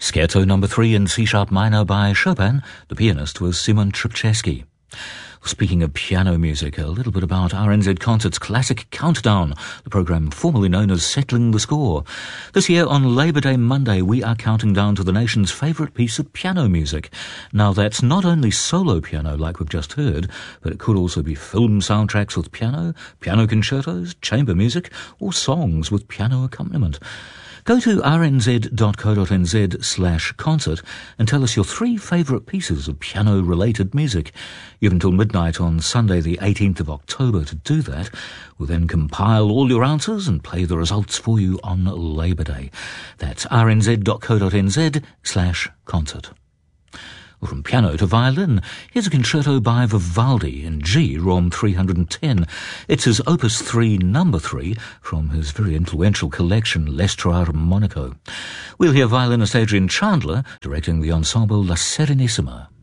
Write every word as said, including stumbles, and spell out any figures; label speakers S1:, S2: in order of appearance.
S1: Scherzo number three in C-sharp minor by Chopin. The pianist was Simon Trpceski. Speaking of piano music, a little bit about R N Z Concert's Classic Countdown, the program formerly known as Settling the Score. This year, on Labor Day Monday, we are counting down to the nation's favourite piece of piano music. Now, that's not only solo piano like we've just heard, but it could also be film soundtracks with piano, piano concertos, chamber music, or songs with piano accompaniment. Go to rnz.co.nz slash concert and tell us your three favourite pieces of piano-related music. You have until midnight on Sunday the eighteenth of October to do that. We'll then compile all your answers and play the results for you on Labor Day. That's rnz.co.nz slash concert. From piano to violin, here's a concerto by Vivaldi in G, Rom three hundred ten. It's his Opus three, number three, from his very influential collection, L'Estro Armonico. We'll hear violinist Adrian Chandler directing the ensemble La Serenissima.